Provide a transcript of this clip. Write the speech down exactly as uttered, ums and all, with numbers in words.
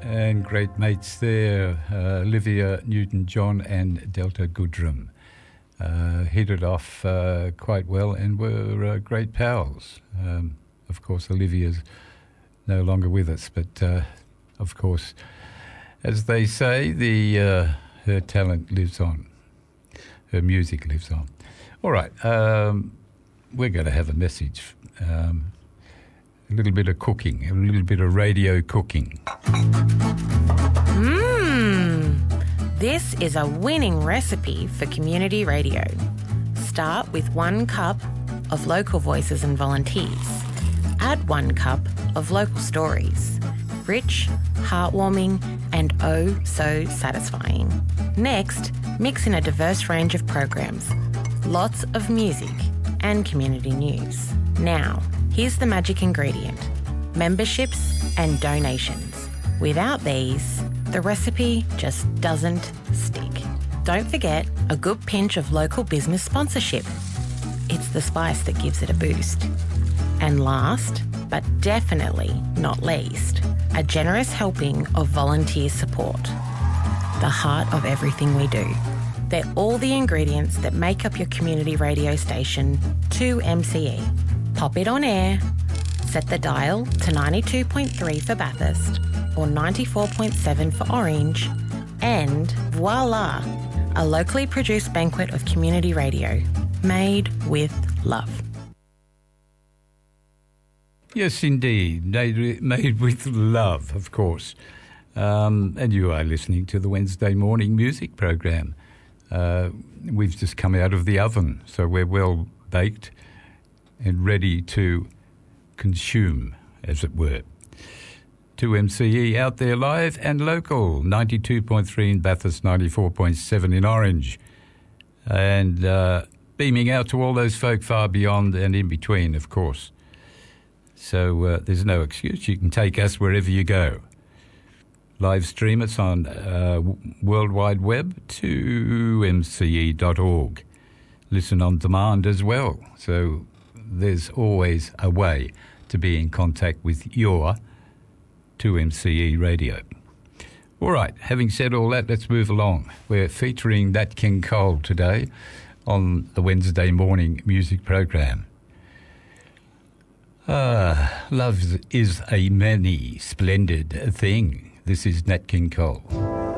and great mates there, uh, Olivia Newton-John and Delta Goodrem. Uh, hit it off uh, quite well and were uh, great pals. Um, of course, Olivia's no longer with us, but uh, of course, as they say, the uh, her talent lives on. Her music lives on. All right, um, we're going to have a message. Um, a little bit of cooking, a little bit of radio cooking. Mmm, this is a winning recipe for community radio. Start with one cup of local voices and volunteers. Add one cup of local stories. Rich, heartwarming, and oh so satisfying. Next, mix in a diverse range of programs, lots of music and community news. Now, here's the magic ingredient: memberships and donations. Without these, the recipe just doesn't stick. Don't forget a good pinch of local business sponsorship. It's the spice that gives it a boost. And last, but definitely not least, a generous helping of volunteer support. The heart of everything we do. They're all the ingredients that make up your community radio station, two M C E. Pop it on air, set the dial to ninety-two point three for Bathurst or ninety-four point seven for Orange, and voila, a locally produced banquet of community radio, made with love. Yes, indeed, made, made with love, of course. Um, and you are listening to the Wednesday morning music program. Uh, we've just come out of the oven, so we're well baked and ready to consume, as it were. two M C E out there live and local, ninety-two point three in Bathurst, ninety-four point seven in Orange. And uh, beaming out to all those folk far beyond and in between, of course. So uh, there's no excuse. You can take us wherever you go. Live stream us on uh, World Wide Web, two M C E dot org. Listen on demand as well. So there's always a way to be in contact with your two M C E radio. All right, having said all that, let's move along. We're featuring Nat King Cole today on the Wednesday morning music program. Ah, love is a many splendid thing. This is Nat King Cole.